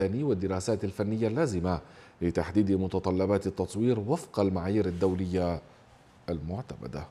والدراسات الفنية اللازمة لتحديد متطلبات التطوير وفق المعايير الدولية المعتمدة.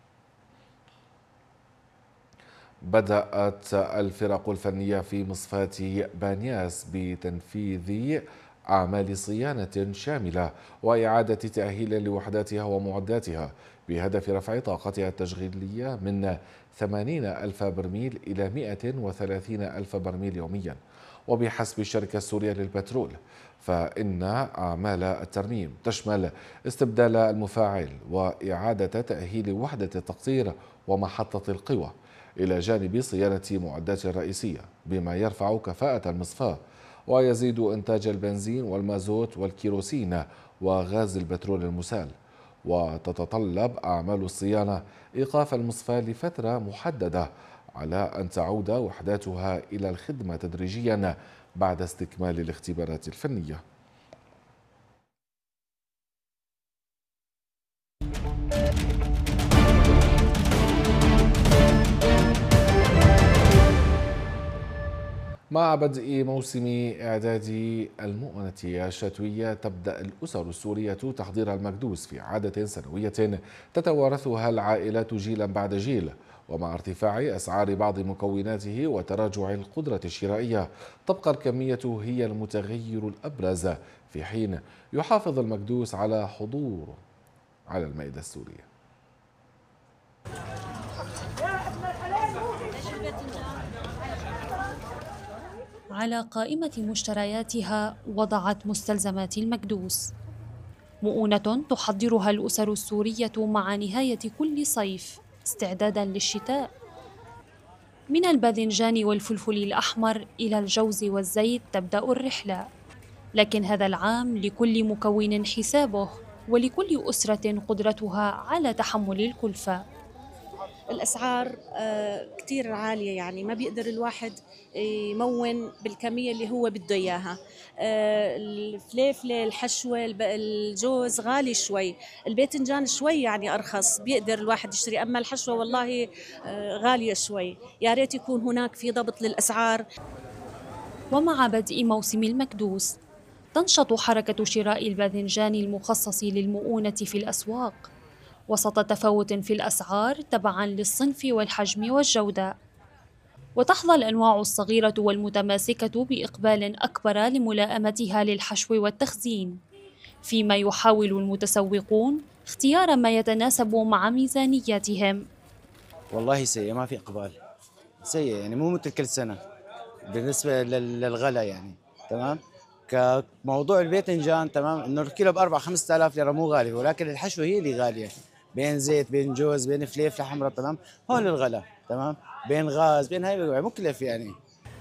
بدأت الفرق الفنية في مصفاة بانياس بتنفيذ أعمال صيانة شاملة وإعادة تأهيل لوحداتها ومعداتها بهدف رفع طاقتها التشغيلية من 80 ألف برميل إلى 130 ألف برميل يوميا. وبحسب الشركة السورية للبترول فإن أعمال الترميم تشمل استبدال المفاعل وإعادة تأهيل وحدة التقطير ومحطة القوى، إلى جانب صيانة معدات رئيسية، بما يرفع كفاءة المصفاة ويزيد إنتاج البنزين والمازوت والكيروسين وغاز البترول المسال. وتتطلب أعمال الصيانة إيقاف المصفاة لفترة محددة على أن تعود وحداتها إلى الخدمة تدريجيا بعد استكمال الاختبارات الفنية. مع بدء موسم إعداد المؤونة الشتوية تبدأ الأسر السورية تحضير المكدوس في عادة سنوية تتوارثها العائلات جيلا بعد جيل. ومع ارتفاع أسعار بعض مكوناته وتراجع القدرة الشرائية تبقى الكمية هي المتغير الأبرز، في حين يحافظ المكدوس على حضور على المائدة السورية. على قائمة مشترياتها وضعت مستلزمات المكدوس، مؤونة تحضرها الأسر السورية مع نهاية كل صيف استعدادا للشتاء. من الباذنجان والفلفل الأحمر إلى الجوز والزيت تبدأ الرحلة، لكن هذا العام لكل مكون حسابه ولكل أسرة قدرتها على تحمل الكلفة. الأسعار كتير عالية، يعني ما بيقدر الواحد يمون بالكمية اللي هو بده إياها. الفليفلة، الحشوة، الجوز غالي شوي، الباذنجان شوي يعني أرخص بيقدر الواحد يشتري، أما الحشوة والله غالية شوي. يا ريت يكون هناك في ضبط للأسعار. ومع بدء موسم المكدوس تنشط حركة شراء الباذنجان المخصص للمؤونة في الأسواق وسط تفاوت في الأسعار تبعاً للصنف والحجم والجودة. وتحظى الأنواع الصغيرة والمتماسكة بإقبال أكبر لملائمتها للحشو والتخزين، فيما يحاول المتسوقون اختيار ما يتناسب مع ميزانياتهم. والله سيء، ما في إقبال، سيء يعني مو مثل كل سنة بالنسبة للغلا يعني. تمام. كموضوع الباذنجان تمام انه الكيلو ب4 5000 ليرة مو غالي، ولكن الحشوة هي اللي غالية، بين زيت بين جوز بين فليفلة حمراء تمام، هون الغلا تمام، بين غاز بين هاي مكلف يعني.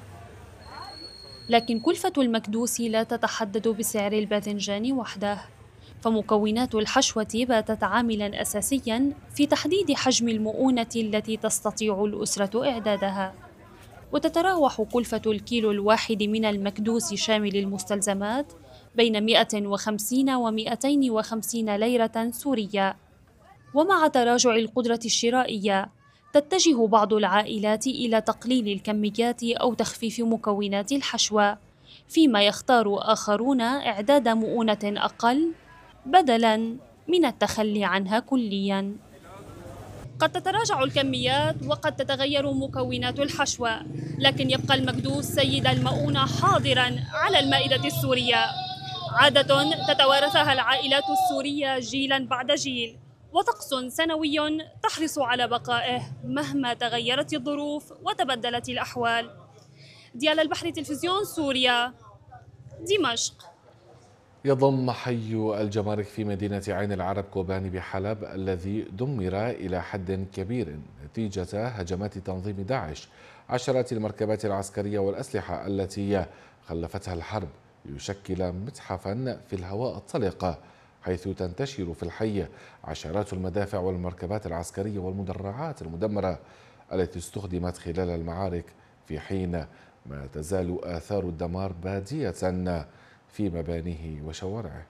لكن كلفة المكدوس لا تتحدد بسعر الباذنجان وحده، فمكونات الحشوة باتت عاملاً أساسياً في تحديد حجم المؤونة التي تستطيع الأسرة إعدادها. وتتراوح كلفة الكيلو الواحد من المكدوس شامل المستلزمات بين 150 و 250 ليرة سورية. ومع تراجع القدرة الشرائية تتجه بعض العائلات إلى تقليل الكميات أو تخفيف مكونات الحشوة، فيما يختار آخرون إعداد مؤونة أقل بدلاً من التخلي عنها كلياً. قد تتراجع الكميات وقد تتغير مكونات الحشوة، لكن يبقى المكدوس سيد المؤونة حاضراً على المائدة السورية، عادة تتوارثها العائلات السورية جيلاً بعد جيل، وطقس سنوي تحرص على بقائه مهما تغيرت الظروف وتبدلت الأحوال. ديال البحر، تلفزيون سوريا، دمشق. يضم حي الجمارك في مدينة عين العرب كوباني بحلب الذي دمر إلى حد كبير نتيجة هجمات تنظيم داعش عشرات المركبات العسكرية والأسلحة التي خلفتها الحرب، يشكل متحفا في الهواء الطلق، حيث تنتشر في الحي عشرات المدافع والمركبات العسكرية والمدرعات المدمرة التي استخدمت خلال المعارك، في حين ما تزال آثار الدمار بادية في مبانيه وشوارعه.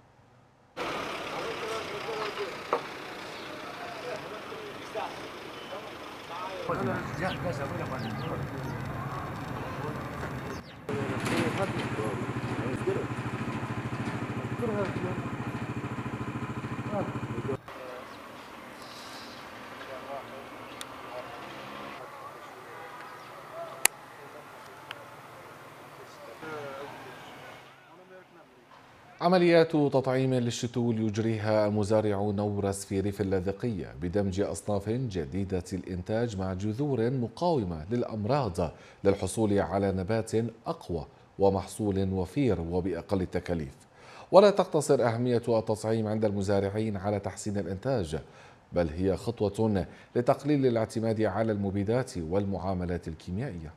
عمليات تطعيم للشتول يجريها المزارع نورس في ريف اللاذقية بدمج أصناف جديدة الإنتاج مع جذور مقاومة للأمراض للحصول على نبات أقوى ومحصول وفير وبأقل التكاليف. ولا تقتصر أهمية التطعيم عند المزارعين على تحسين الإنتاج، بل هي خطوة لتقليل الاعتماد على المبيدات والمعاملات الكيميائية.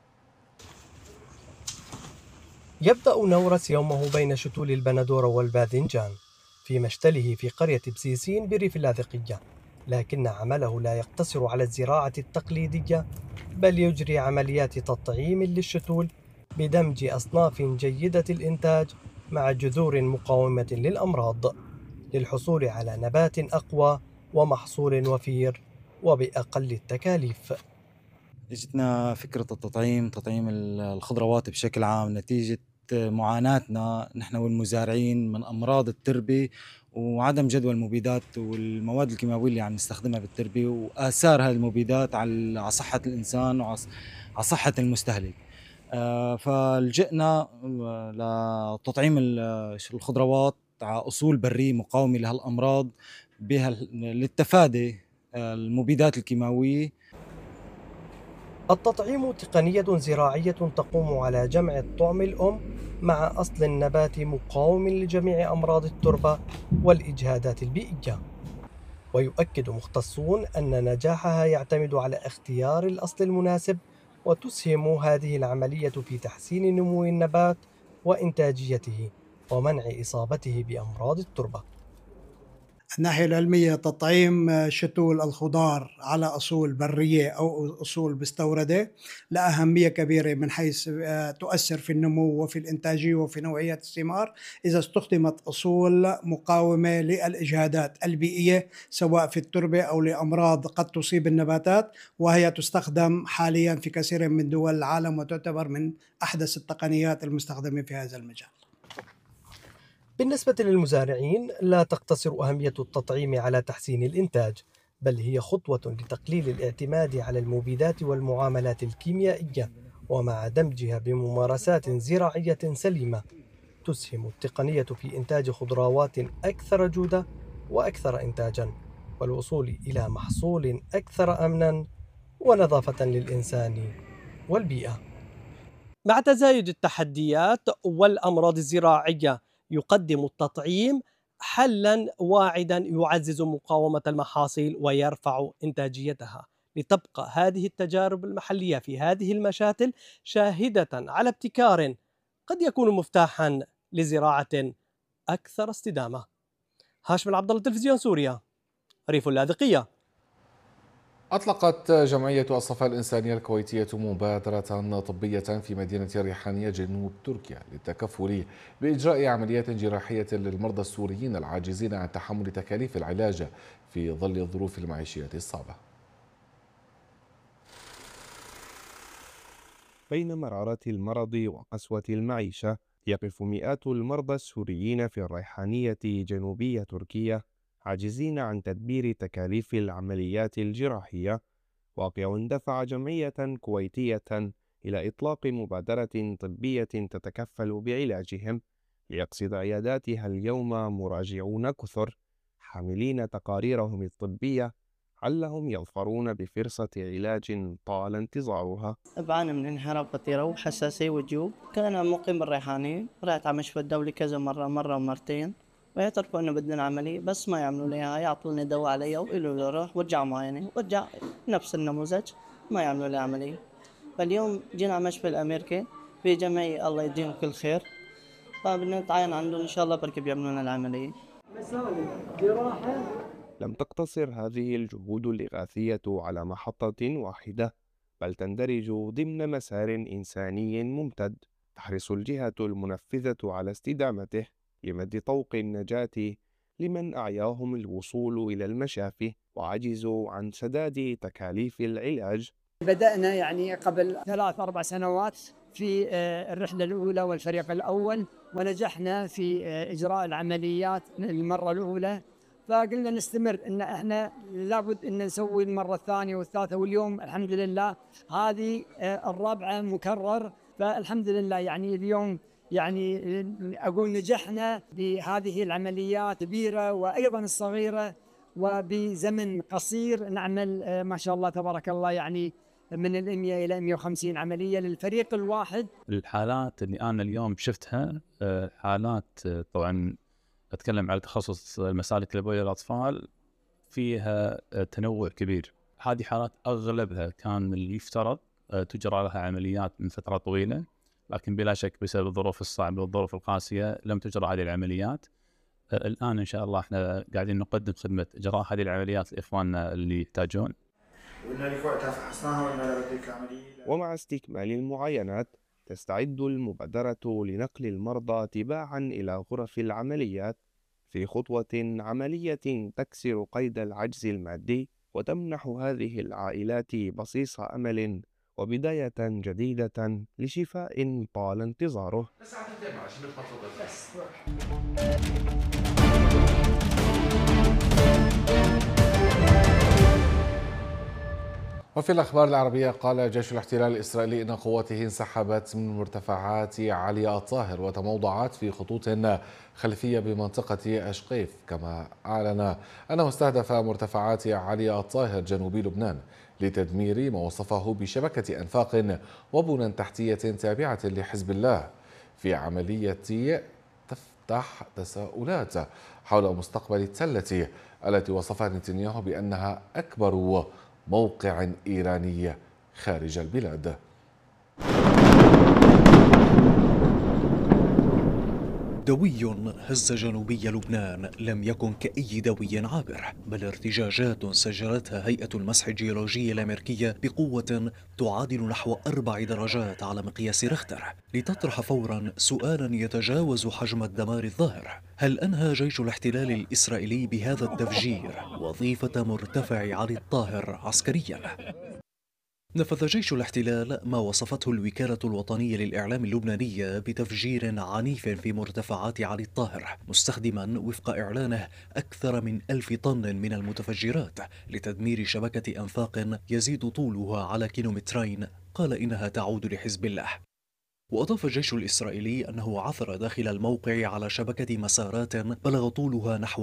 يبدأ نورس يومه بين شتول البندورة والباذنجان في مشتله في قرية بسيسين بريف اللاذقية، لكن عمله لا يقتصر على الزراعة التقليدية، بل يجري عمليات تطعيم للشتول بدمج أصناف جيدة الإنتاج مع جذور مقاومة للأمراض للحصول على نبات أقوى ومحصول وفير وبأقل التكاليف. اجتنا فكرة تطعيم الخضروات بشكل عام نتيجة معاناتنا نحن والمزارعين من أمراض التربة وعدم جدوى المبيدات والمواد الكيماوية اللي عم نستخدمها بالتربة وآثار هذه المبيدات على صحة الإنسان وعلى صحة المستهلك. فلجئنا لتطعيم الخضروات على أصول برية مقاومة لهالأمراض بها للتفادي المبيدات الكيماوية. التطعيم تقنية زراعية تقوم على جمع الطعم الأم مع أصل النبات مقاوم لجميع أمراض التربة والإجهادات البيئية، ويؤكد مختصون أن نجاحها يعتمد على اختيار الأصل المناسب، وتسهم هذه العملية في تحسين نمو النبات وإنتاجيته ومنع إصابته بأمراض التربة. الناحية العلمية تطعيم شتول الخضار على أصول برية أو أصول مستوردة لها أهمية كبيرة من حيث تؤثر في النمو وفي الإنتاجية وفي نوعية الثمار إذا استخدمت أصول مقاومة للإجهادات البيئية سواء في التربة أو لأمراض قد تصيب النباتات، وهي تستخدم حاليا في كثير من دول العالم وتعتبر من أحدث التقنيات المستخدمة في هذا المجال. بالنسبة للمزارعين لا تقتصر أهمية التطعيم على تحسين الإنتاج، بل هي خطوة لتقليل الاعتماد على المبيدات والمعاملات الكيميائية، ومع دمجها بممارسات زراعية سليمة تسهم التقنية في إنتاج خضروات أكثر جودة وأكثر إنتاجا، والوصول إلى محصول أكثر أمنا ونظافة للإنسان والبيئة. مع تزايد التحديات والأمراض الزراعية يقدم التطعيم حلاً واعداً يعزز مقاومة المحاصيل ويرفع إنتاجيتها، لتبقى هذه التجارب المحلية في هذه المشاتل شاهدة على ابتكار قد يكون مفتاحاً لزراعة أكثر استدامة. هاشم العبد الله، تلفزيون سوريا، ريف اللاذقية. أطلقت جمعية الصفاء الإنسانية الكويتية مبادرة طبية في مدينة الريحانية جنوب تركيا للتكفل بإجراء عمليات جراحية للمرضى السوريين العاجزين عن تحمل تكاليف العلاج في ظل الظروف المعيشية الصعبة. بين مرارة المرض وقسوة المعيشة يقف مئات المرضى السوريين في الريحانية جنوبية تركيا عاجزين عن تدبير تكاليف العمليات الجراحية. واقع دفع جمعية كويتية إلى إطلاق مبادرة طبية تتكفل بعلاجهم، ليقصد عياداتها اليوم مراجعون كثر حاملين تقاريرهم الطبية علهم يظفرون بفرصة علاج طال انتظارها. بعاني من انحراف بطيرة وحساسية وجيوب. كان مقيم بالريحانية، رحت على مشفى الدولي كذا مرة ومرتين، ويعترفوا انه بدنا عملية بس ما يعملوا لي اياها، يعطوني دواء عليها ويقولوا لي روح وارجع معاينة وارجع نفس النموذج، ما يعملوا لي عملية. فاليوم جينا على مشفى الامريكي في جمعية الله يديهم كل خير، فبدنا نتعاين عندهم ان شاء الله بركي بيعملوا لنا العملية. لم تقتصر هذه الجهود الإغاثية على محطة واحدة، بل تندرج ضمن مسار إنساني ممتد تحرص الجهة المنفذة على استدامته لمد طوق النجاة لمن أعياهم الوصول إلى المشافي وعجزوا عن سداد تكاليف العلاج. بدأنا يعني قبل 3-4 سنوات في الرحلة الأولى والفريق الأول، ونجحنا في إجراء العمليات المرة الأولى. فقلنا نستمر إن إحنا لابد إن نسوي المرة الثانية والثالثة، واليوم الحمد لله هذه الرابعة مكرر. فالحمد لله يعني اليوم يعني أقول نجحنا بهذه العمليات الكبيرة وأيضا الصغيرة، وبزمن قصير نعمل ما شاء الله تبارك الله يعني من 100 إلى 150 عملية للفريق الواحد. الحالات اللي أنا اليوم شفتها حالات طبعا أتكلم على تخصص المسالك الليمفاوية للأطفال فيها تنوع كبير. هذه حالات أغلبها كان اللي يفترض تجرى لها عمليات من فترة طويلة، لكن بلا شك بسبب الظروف الصعبة والظروف القاسية لم تجرى هذه العمليات. الآن إن شاء الله إحنا قاعدين نقدم خدمة إجراء هذه العمليات لإخواننا اللي يحتاجون. ومع استكمال المعاينات تستعد المبادرة لنقل المرضى تباعا إلى غرف العمليات في خطوة عملية تكسر قيد العجز المادي وتمنح هذه العائلات بصيص أمل وبداية جديدة لشفاء طال انتظاره. وفي الأخبار العربية، قال جيش الاحتلال الإسرائيلي إن قواته انسحبت من مرتفعات علي الطاهر وتموضعت في خطوط خلفية بمنطقة أشقيف، كما أعلن أنه استهدف مرتفعات علي الطاهر جنوبي لبنان لتدمير ما وصفه بشبكة أنفاق وبنى تحتية تابعة لحزب الله، في عملية تفتح تساؤلات حول مستقبل التلة التي وصفها نتنياهو بأنها أكبر موقع إيراني خارج البلاد. دوي هز جنوبي لبنان لم يكن كأي دوي عابر، بل ارتجاجات سجلتها هيئة المسح الجيولوجي الأمريكية بقوة تعادل نحو 4 درجات على مقياس ريختر، لتطرح فورا سؤالا يتجاوز حجم الدمار الظاهر: هل أنهى جيش الاحتلال الإسرائيلي بهذا التفجير وظيفة مرتفع علي الطاهر عسكريا؟ نفذ جيش الاحتلال ما وصفته الوكالة الوطنية للإعلام اللبنانية بتفجير عنيف في مرتفعات علي الطاهر، مستخدما وفق إعلانه أكثر من 1000 طن من المتفجرات لتدمير شبكة أنفاق يزيد طولها على كيلومترين، قال إنها تعود لحزب الله. وأضاف الجيش الإسرائيلي أنه عثر داخل الموقع على شبكة مسارات بلغ طولها نحو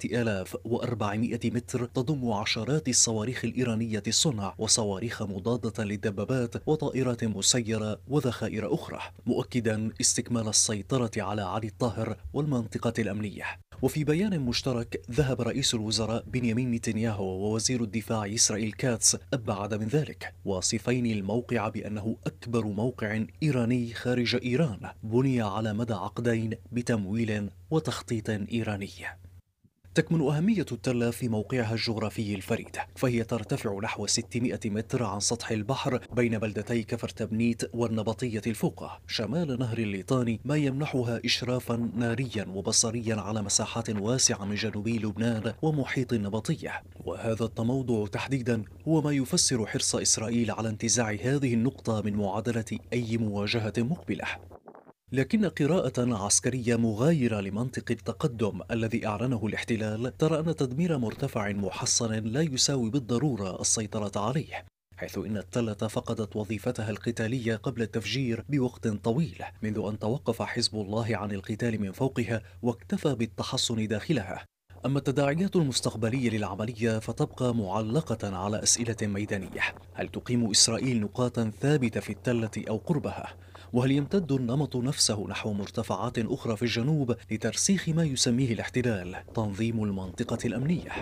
5400 متر، تضم عشرات الصواريخ الإيرانية الصنع وصواريخ مضادة للدبابات وطائرات مسيرة وذخائر أخرى، مؤكدا استكمال السيطرة على علي الطاهر والمنطقة الأمنية. وفي بيان مشترك، ذهب رئيس الوزراء بنيامين نتنياهو ووزير الدفاع إسرائيل كاتس أبعد من ذلك، واصفين الموقع بأنه أكبر موقع إيراني خارج إيران بني على مدى عقدين بتمويل وتخطيط إيراني. تكمن أهمية التلة في موقعها الجغرافي الفريد، فهي ترتفع نحو 600 متر عن سطح البحر بين بلدتي كفر تبنيت والنبطية الفوقة شمال نهر الليطاني، ما يمنحها إشرافا ناريا وبصريا على مساحات واسعة من جنوبي لبنان ومحيط النبطية. وهذا التموضع تحديدا هو ما يفسر حرص إسرائيل على انتزاع هذه النقطة من معادلة أي مواجهة مقبلة. لكن قراءة عسكرية مغايرة لمنطق التقدم الذي أعلنه الاحتلال ترى أن تدمير مرتفع محصن لا يساوي بالضرورة السيطرة عليه، حيث إن التلة فقدت وظيفتها القتالية قبل التفجير بوقت طويل، منذ أن توقف حزب الله عن القتال من فوقها واكتفى بالتحصن داخلها. أما التداعيات المستقبلية للعملية فتبقى معلقة على أسئلة ميدانية: هل تقيم إسرائيل نقاطا ثابتة في التلة أو قربها؟ وهل يمتد النمط نفسه نحو مرتفعات أخرى في الجنوب لترسيخ ما يسميه الاحتلال تنظيم المنطقة الأمنية؟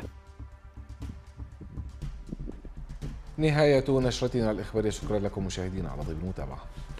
نهاية نشرتنا الإخبارية، شكرا لكم مشاهدينا على طيب المتابعة.